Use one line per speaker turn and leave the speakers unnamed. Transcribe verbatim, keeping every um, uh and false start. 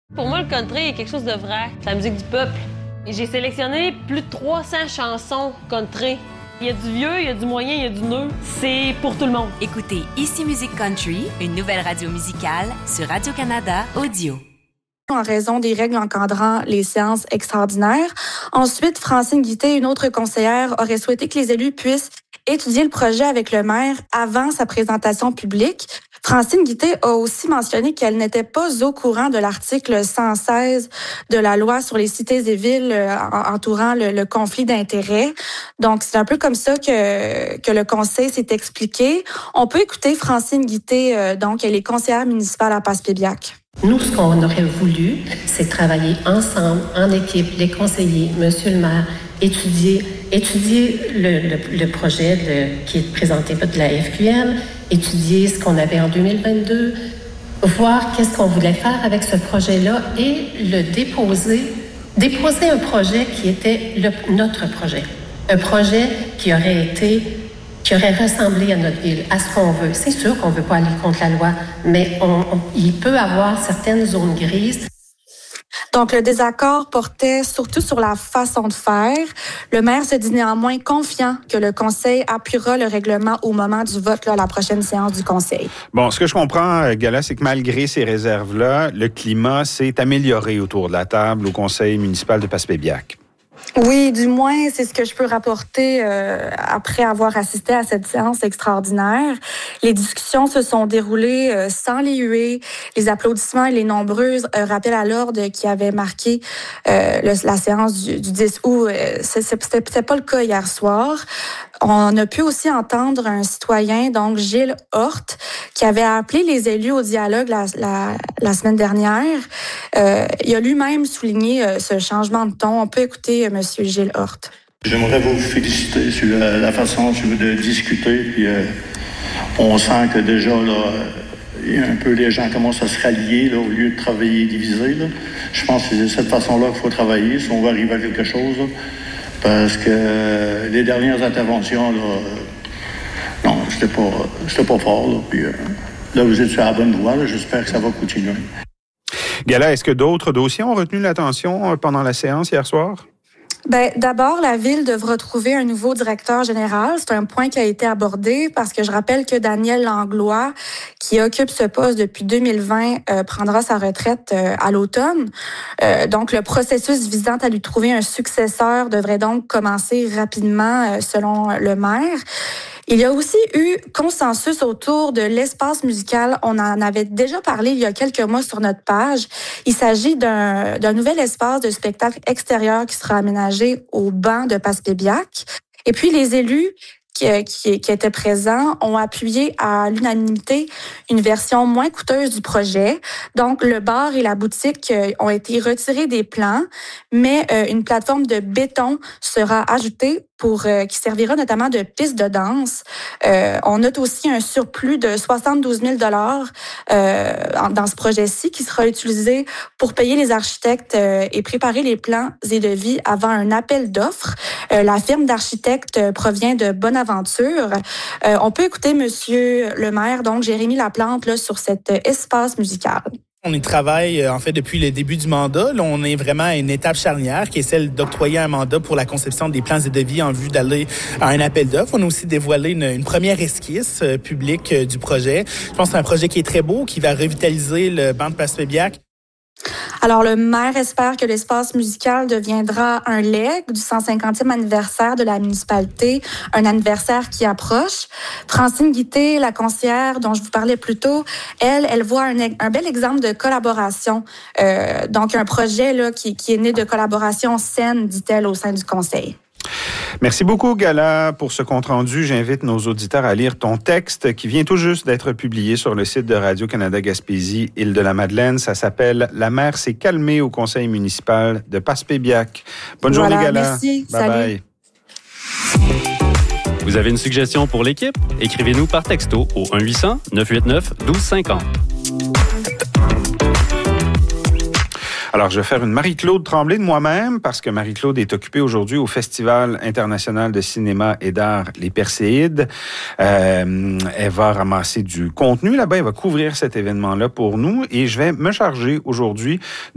Pour moi, le country est quelque chose de vrai. C'est la musique du peuple. Et j'ai sélectionné plus de trois cents chansons country. Il y a du vieux, il y a du moyen, il y a du neuf. C'est pour tout le monde.
Écoutez Ici Musique Country, une nouvelle radio musicale sur Radio-Canada Audio.
En raison des règles encadrant les séances extraordinaires. Ensuite, Francine Guittet, une autre conseillère, aurait souhaité que les élus puissent étudier le projet avec le maire avant sa présentation publique. Francine Guittet a aussi mentionné qu'elle n'était pas au courant de l'article cent seize de la loi sur les cités et villes euh, entourant le, le conflit d'intérêts. Donc, c'est un peu comme ça que, que le conseil s'est expliqué. On peut écouter Francine Guittet, euh, donc elle est conseillère municipale à Passepébiac.
Nous, ce qu'on aurait voulu, c'est travailler ensemble, en équipe, les conseillers, monsieur le maire, étudier, étudier le, le, le projet de, qui est présenté de la F Q M, étudier ce qu'on avait en deux mille vingt-deux, voir qu'est-ce qu'on voulait faire avec ce projet-là et le déposer, déposer un projet qui était le, notre projet. Un projet qui aurait été, qui aurait ressemblé à notre ville, à ce qu'on veut. C'est sûr qu'on ne veut pas aller contre la loi, mais on, on, il peut avoir certaines zones grises.
Donc, le désaccord portait surtout sur la façon de faire. Le maire se dit néanmoins confiant que le conseil appuiera le règlement au moment du vote là, à la prochaine séance du conseil.
Bon, ce que je comprends, Gala, c'est que malgré ces réserves-là, le climat s'est amélioré autour de la table au conseil municipal de Passepébiac.
Oui, du moins, c'est ce que je peux rapporter euh, après avoir assisté à cette séance extraordinaire. Les discussions se sont déroulées euh, sans les huées, les applaudissements et les nombreux euh, rappels à l'ordre qui avaient marqué euh, le, la séance du, du dix août. Euh, c'était, c'était pas le cas hier soir. On a pu aussi entendre un citoyen, donc Gilles Horte, qui avait appelé les élus au dialogue la, la, la semaine dernière. Euh, il a lui-même souligné euh, ce changement de ton. On peut écouter euh, M. Gilles Horte.
J'aimerais vous féliciter sur la, la façon de discuter. Puis, euh, on sent que déjà, là, un peu les gens commencent à se rallier là, au lieu de travailler divisé. Là. Je pense que c'est de cette façon-là qu'il faut travailler si on veut arriver à quelque chose. Là. Parce que euh, les dernières interventions, là, euh, non, c'était pas, c'était pas fort. Là, puis, euh, là, vous êtes sur la bonne voie. Là, j'espère que ça va continuer.
Gala, est-ce que d'autres dossiers ont retenu l'attention pendant la séance hier soir?
Ben, d'abord, la Ville devra trouver un nouveau directeur général. C'est un point qui a été abordé parce que je rappelle que Daniel Langlois, qui occupe ce poste depuis deux mille vingt, euh, prendra sa retraite euh, à l'automne. Euh, donc, le processus visant à lui trouver un successeur devrait donc commencer rapidement, euh, selon le maire. Il y a aussi eu consensus autour de l'espace musical. On en avait déjà parlé il y a quelques mois sur notre page. Il s'agit d'un, d'un nouvel espace de spectacle extérieur qui sera aménagé au banc de Passepébiac. Et puis, les élus qui, qui, qui étaient présents ont appuyé à l'unanimité une version moins coûteuse du projet. Donc, le bar et la boutique ont été retirés des plans, mais une plateforme de béton sera ajoutée pour euh, qui servira notamment de piste de danse. Euh, on note aussi un surplus de soixante-douze mille dollars euh, dans ce projet-ci qui sera utilisé pour payer les architectes euh, et préparer les plans et devis avant un appel d'offres. Euh, la firme d'architectes provient de Bonaventure. Euh, on peut écouter Monsieur le maire, donc Jérémy Laplante, là, sur cet espace musical.
On y travaille, en fait, depuis le début du mandat. Là, on est vraiment à une étape charnière qui est celle d'octroyer un mandat pour la conception des plans et devis en vue d'aller à un appel d'offres. On a aussi dévoilé une, une première esquisse euh, publique euh, du projet. Je pense que c'est un projet qui est très beau, qui va revitaliser le banc de Passepébiac.
Alors, le maire espère que l'espace musical deviendra un legs du cent cinquantième anniversaire de la municipalité, un anniversaire qui approche. Francine Guittet, la conseillère dont je vous parlais plus tôt, elle, elle voit un, un bel exemple de collaboration. Euh, donc, un projet là, qui, qui est né de collaboration saine, dit-elle, au sein du conseil.
Merci beaucoup, Gala, pour ce compte-rendu. J'invite nos auditeurs à lire ton texte qui vient tout juste d'être publié sur le site de Radio-Canada Gaspésie, Île-de-la-Madeleine. Ça s'appelle « La mer s'est calmée au conseil municipal de Passepébiac ». Bonne
voilà,
journée, Gala.
Merci.
Bye-bye.
Vous avez une suggestion pour l'équipe? Écrivez-nous par texto au un huit cents neuf huit neuf un deux cinq zéro.
Alors, je vais faire une Marie-Claude Tremblay de moi-même parce que Marie-Claude est occupée aujourd'hui au Festival international de cinéma et d'art Les Perséides. Euh, elle va ramasser du contenu là-bas, elle va couvrir cet événement-là pour nous et je vais me charger aujourd'hui